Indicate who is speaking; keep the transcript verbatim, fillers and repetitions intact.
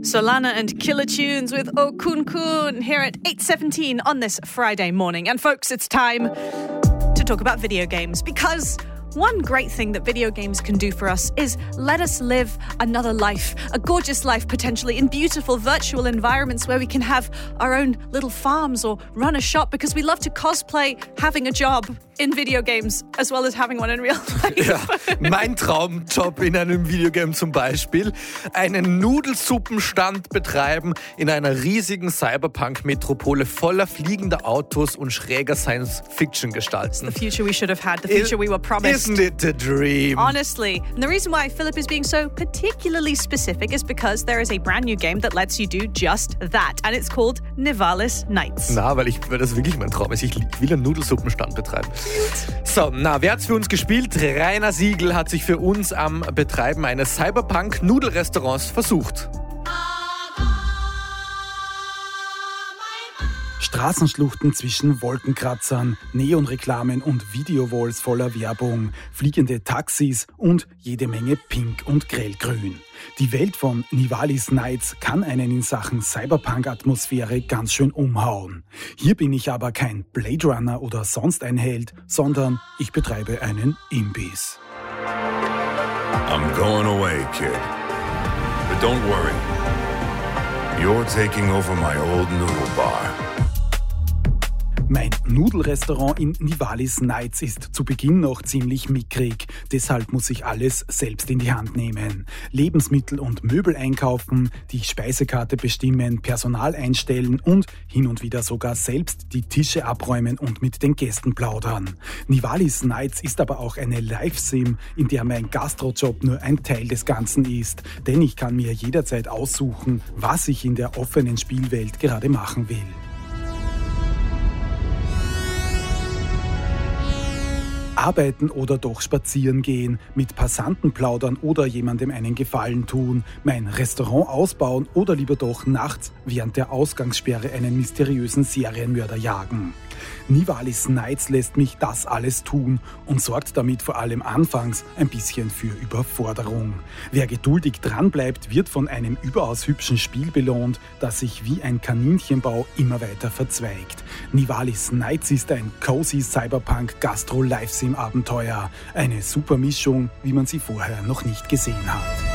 Speaker 1: Solana and Killer Tunes with Oh Kun Kun here at eight seventeen on this Friday morning. And folks, it's time to talk about video games, because one great thing that video games can do for us is let us live another life, a gorgeous life potentially, in beautiful virtual environments where we can have our own little farms or run a shop, because we love to cosplay having a job in video games as well as having one in real life.
Speaker 2: Ja, mein Traumjob in einem Videogame zum Beispiel: einen Nudelsuppenstand betreiben in einer riesigen Cyberpunk-Metropole voller fliegender Autos und schräger Science-Fiction gestalten.
Speaker 1: The future we should have had, the future we were promised.
Speaker 2: Isn't it a dream?
Speaker 1: Honestly. And the reason why Philip is being so particularly specific is because there is a brand new game that lets you do just that. And it's called Nivalis Nights.
Speaker 2: Na, weil, ich, weil das wirklich mein Traum ist. Ich will einen Nudelsuppenstand betreiben. So, na, wer hat's für uns gespielt? Rainer Siegel hat sich für uns am Betreiben eines Cyberpunk-Nudelrestaurants versucht.
Speaker 3: Straßenschluchten zwischen Wolkenkratzern, Neonreklamen und Videowalls voller Werbung, fliegende Taxis und jede Menge Pink und Grellgrün. Die Welt von Nivalis Nights kann einen in Sachen Cyberpunk-Atmosphäre ganz schön umhauen. Hier bin ich aber kein Blade Runner oder sonst ein Held, sondern ich betreibe einen Imbiss.
Speaker 4: I'm going away, kid. But don't worry. You're taking over my old noodle bar.
Speaker 3: Mein Nudelrestaurant in Nivalis Nights ist zu Beginn noch ziemlich mickrig. Deshalb muss ich alles selbst in die Hand nehmen. Lebensmittel und Möbel einkaufen, die Speisekarte bestimmen, Personal einstellen und hin und wieder sogar selbst die Tische abräumen und mit den Gästen plaudern. Nivalis Nights ist aber auch eine Live-Sim, in der mein Gastrojob nur ein Teil des Ganzen ist. Denn ich kann mir jederzeit aussuchen, was ich in der offenen Spielwelt gerade machen will. Arbeiten oder doch spazieren gehen, mit Passanten plaudern oder jemandem einen Gefallen tun, mein Restaurant ausbauen oder lieber doch nachts während der Ausgangssperre einen mysteriösen Serienmörder jagen. Nivalis Nights lässt mich das alles tun und sorgt damit vor allem anfangs ein bisschen für Überforderung. Wer geduldig dranbleibt, wird von einem überaus hübschen Spiel belohnt, das sich wie ein Kaninchenbau immer weiter verzweigt. Nivalis Nights ist ein cozy Cyberpunk-Gastro-Live-Sim-Abenteuer. Eine super Mischung, wie man sie vorher noch nicht gesehen hat.